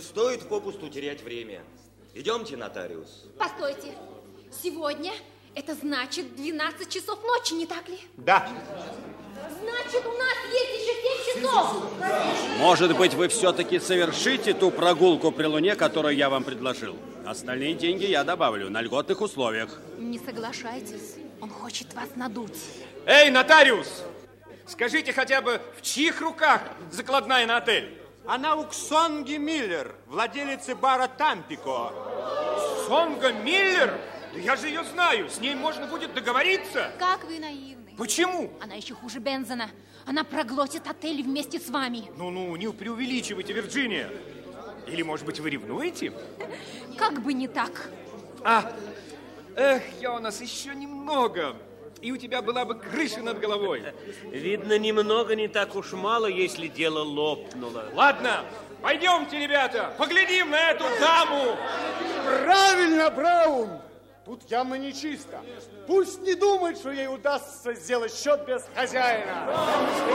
Не стоит попусту терять время. Идемте, нотариус. Постойте. Сегодня это значит 12 часов ночи, не так ли? Да. Значит, у нас есть еще 7 часов. Может быть, вы все-таки совершите ту прогулку при луне, которую я вам предложил. Остальные деньги я добавлю на льготных условиях. Не соглашайтесь. Он хочет вас надуть. Эй, нотариус! Скажите хотя бы, в чьих руках закладная на отель? Она у Ксонги Миллер, владелицы бара Тампико. Сонга Миллер? Да я же ее знаю, с ней можно будет договориться. Как вы наивны. Почему? Она еще хуже Бензона. Она проглотит отель вместе с вами. Ну-ну, не преувеличивайте, Вирджиния. Или, может быть, вы ревнуете? Как бы не так. Эх, Йонас, еще немного, и у тебя была бы крыша над головой. Видно, немного не так уж мало, если дело лопнуло. Ладно, пойдемте, ребята, поглядим на эту даму. Правильно, Браун! Тут явно нечисто. Пусть не думает, что ей удастся сделать счет без хозяина.